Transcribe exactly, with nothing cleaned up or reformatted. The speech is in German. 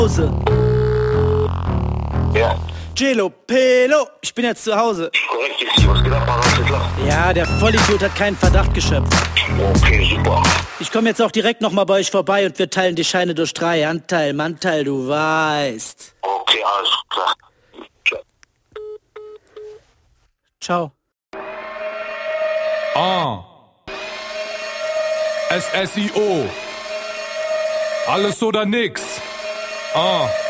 Hause. Ja. Gelo, Pelo, ich bin jetzt zu Hause. Korrekt, ist was geht ab, Mann, alles klar. Ja, der Vollidiot hat keinen Verdacht geschöpft. Okay, super. Ich komme jetzt auch direkt nochmal bei euch vorbei und wir teilen die Scheine durch drei. Anteil, Mannteil, du weißt. Okay, alles klar. Ciao. Ciao. Ah. S S I O. Alles oder nix. Ah.